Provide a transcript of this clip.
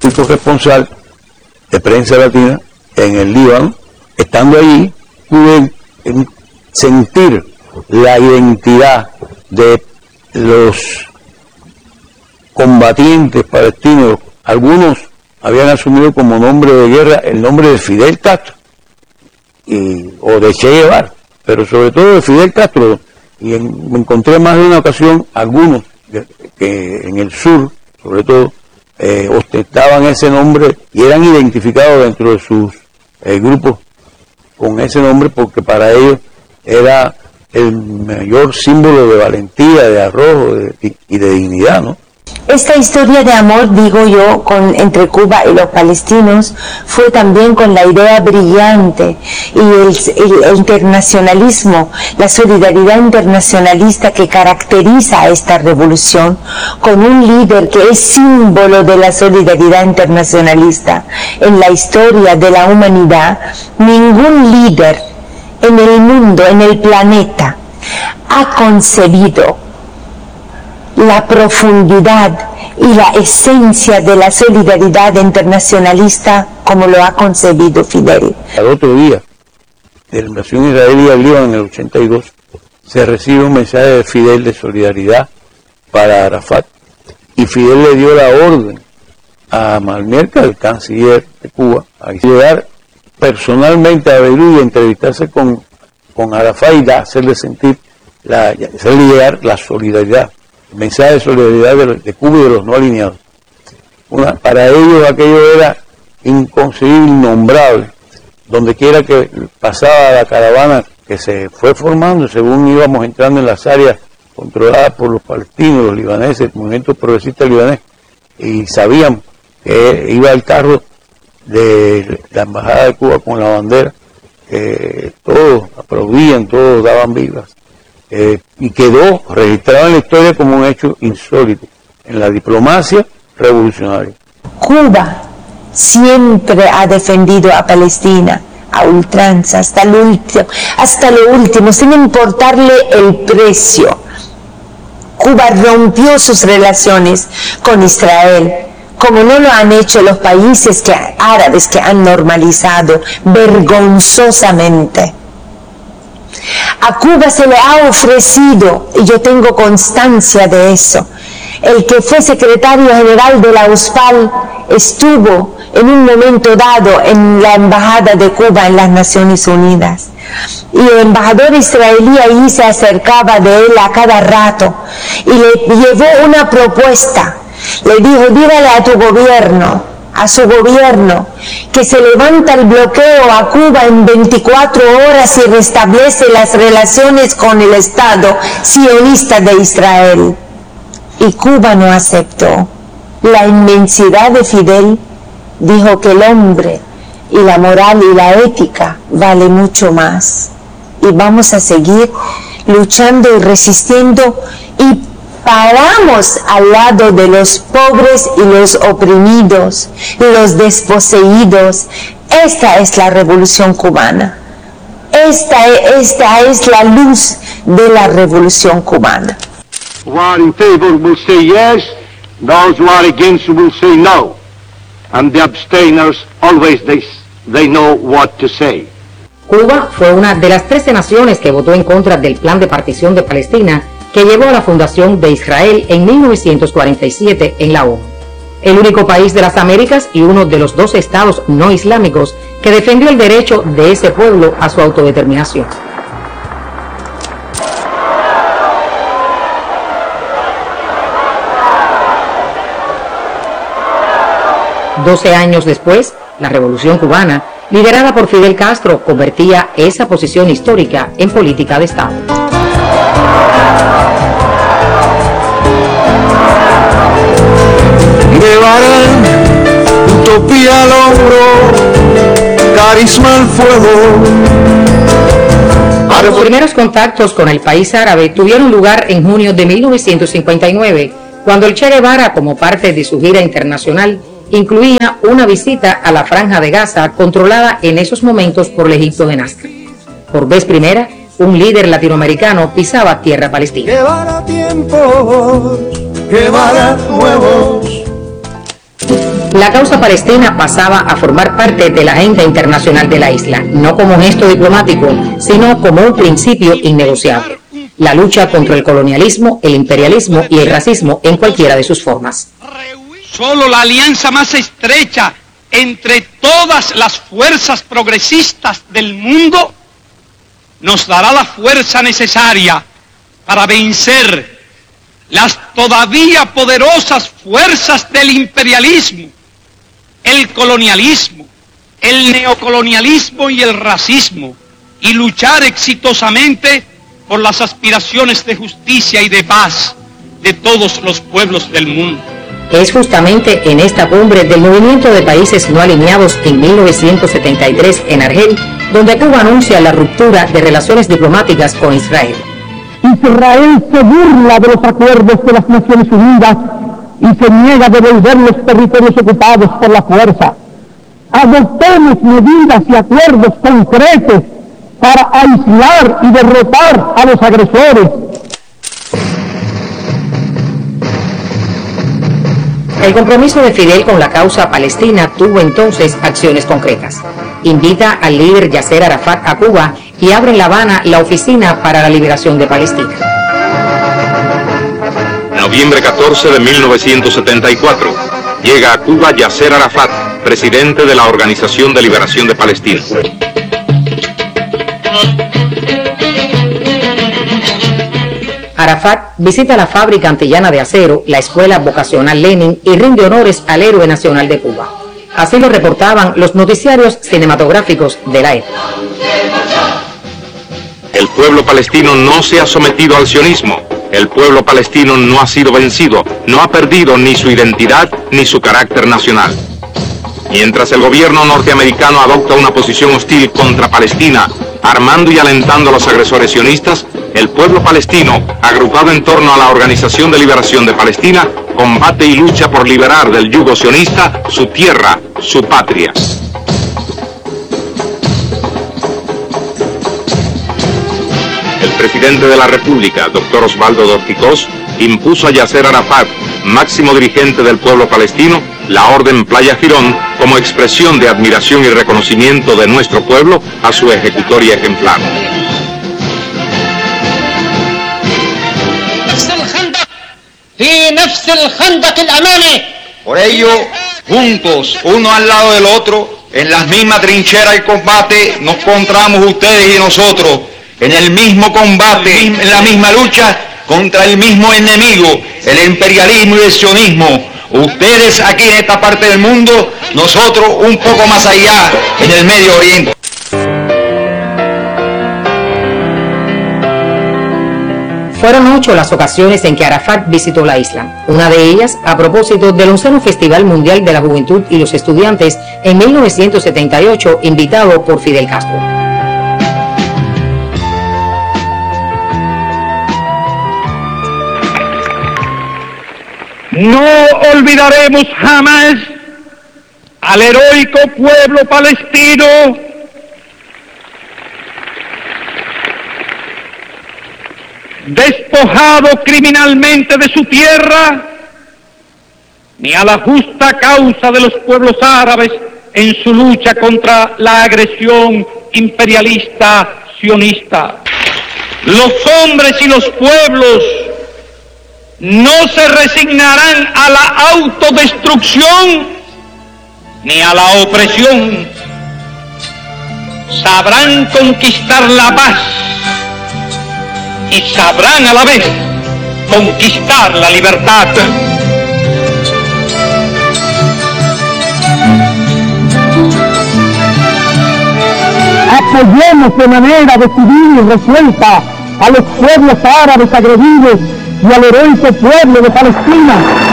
fui corresponsal de Prensa Latina en el Líbano. Estando allí, pude sentir la identidad de los combatientes palestinos. Algunos habían asumido como nombre de guerra el nombre de Fidel Castro o de Che Guevara, pero sobre todo de Fidel Castro. Y me encontré más de una ocasión algunos que en el sur, sobre todo, ostentaban ese nombre y eran identificados dentro de sus grupos con ese nombre, porque para ellos era el mayor símbolo de valentía, de arrojo y de dignidad, ¿no? Esta historia de amor, digo yo, entre Cuba y los palestinos, fue también con la idea brillante y el internacionalismo, la solidaridad internacionalista que caracteriza a esta revolución, con un líder que es símbolo de la solidaridad internacionalista en la historia de la humanidad. Ningún líder en el mundo, en el planeta, ha concebido la profundidad y la esencia de la solidaridad internacionalista como lo ha concebido Fidel. Al otro día de la invasión israelí al Líbano en el 82, se recibe un mensaje de Fidel de solidaridad para Arafat, y Fidel le dio la orden a Malmerca, el canciller de Cuba, a llegar personalmente a Beirut y entrevistarse con Arafat y hacerle hacerle llegar la solidaridad. El mensaje de solidaridad de Cuba y de los no alineados. Para ellos aquello era inconcebible, innombrable. Donde quiera que pasaba la caravana que se fue formando, según íbamos entrando en las áreas controladas por los palestinos, los libaneses, el movimiento progresista libanés, y sabían que iba el carro de la embajada de Cuba con la bandera, todos aplaudían, todos daban vivas. Y quedó registrado en la historia como un hecho insólito en la diplomacia revolucionaria. Cuba siempre ha defendido a Palestina a ultranza, hasta lo último, sin importarle el precio. Cuba rompió sus relaciones con Israel, como no lo han hecho los países árabes que han normalizado vergonzosamente. A Cuba se le ha ofrecido, y yo tengo constancia de eso, el que fue secretario general de la USPAL estuvo en un momento dado en la embajada de Cuba en las Naciones Unidas, y el embajador israelí ahí se acercaba de él a cada rato y le llevó una propuesta. Le dijo: dígale a tu gobierno, a su gobierno, que se levanta el bloqueo a Cuba en 24 horas y restablece las relaciones con el Estado sionista de Israel. Y Cuba no aceptó. La inmensidad de Fidel dijo que el hombre y la moral y la ética vale mucho más. Y vamos a seguir luchando y resistiendo, y paramos al lado de los pobres y los oprimidos, los desposeídos. Esta es la revolución cubana. Esta es la luz de la revolución cubana. Who are in favor will say yes, those who are against will say no. And the abstainers always they know what to say. Cuba fue una de las 13 naciones que votó en contra del plan de partición de Palestina que llevó a la fundación de Israel en 1947 en la ONU. El único país de las Américas y uno de los 2 estados no islámicos que defendió el derecho de ese pueblo a su autodeterminación. Doce años después, la Revolución Cubana, liderada por Fidel Castro, convertía esa posición histórica en política de Estado. Llevarán utopía al hombro, carisma al fuego. Los primeros contactos con el país árabe tuvieron lugar en junio de 1959, cuando el Che Guevara, como parte de su gira internacional, incluía una visita a la Franja de Gaza, controlada en esos momentos por el Egipto de Nasser. Por vez primera, un líder latinoamericano pisaba tierra palestina. Guevara tiempos, Guevara nuevos. La causa palestina pasaba a formar parte de la agenda internacional de la isla, no como gesto diplomático, sino como un principio innegociable. La lucha contra el colonialismo, el imperialismo y el racismo en cualquiera de sus formas. Solo la alianza más estrecha entre todas las fuerzas progresistas del mundo nos dará la fuerza necesaria para vencer las todavía poderosas fuerzas del imperialismo, el colonialismo, el neocolonialismo y el racismo, y luchar exitosamente por las aspiraciones de justicia y de paz de todos los pueblos del mundo. Es justamente en esta cumbre del Movimiento de Países No Alineados en 1973 en Argel, donde Cuba anuncia la ruptura de relaciones diplomáticas con Israel. Israel se burla de los acuerdos de las Naciones Unidas y se niega a devolver los territorios ocupados por la fuerza. Adoptemos medidas y acuerdos concretos para aislar y derrotar a los agresores. El compromiso de Fidel con la causa palestina tuvo entonces acciones concretas. Invita al líder Yasser Arafat a Cuba y abre en La Habana la Oficina para la Liberación de Palestina. Noviembre 14 de 1974. Llega a Cuba Yasser Arafat, presidente de la Organización de Liberación de Palestina. Arafat visita la fábrica antillana de acero, la Escuela Vocacional Lenin y rinde honores al héroe nacional de Cuba. Así lo reportaban los noticiarios cinematográficos de la época. El pueblo palestino no se ha sometido al sionismo. El pueblo palestino no ha sido vencido, no ha perdido ni su identidad ni su carácter nacional. Mientras el gobierno norteamericano adopta una posición hostil contra Palestina, armando y alentando a los agresores sionistas, el pueblo palestino, agrupado en torno a la Organización de Liberación de Palestina, combate y lucha por liberar del yugo sionista su tierra, su patria. El presidente de la República, Dr. Osvaldo Dorticós, impuso a Yasser Arafat, máximo dirigente del pueblo palestino, la Orden Playa Girón como expresión de admiración y reconocimiento de nuestro pueblo a su ejecutoria ejemplar. Por ello, juntos, uno al lado del otro, en las mismas trincheras y combate, nos encontramos ustedes y nosotros, en el mismo combate, en la misma lucha contra el mismo enemigo, el imperialismo y el sionismo. Ustedes aquí en esta parte del mundo, nosotros un poco más allá, en el Medio Oriente. Fueron 8 las ocasiones en que Arafat visitó la isla, una de ellas a propósito del 11º Festival Mundial de la Juventud y los Estudiantes en 1978, invitado por Fidel Castro. No olvidaremos jamás al heroico pueblo palestino despojado criminalmente de su tierra, ni a la justa causa de los pueblos árabes en su lucha contra la agresión imperialista sionista. Los hombres y los pueblos no se resignarán a la autodestrucción ni a la opresión. Sabrán conquistar la paz y sabrán a la vez conquistar la libertad. Apoyemos de manera decidida y resuelta a los pueblos árabes agredidos y al heroico pueblo de Palestina.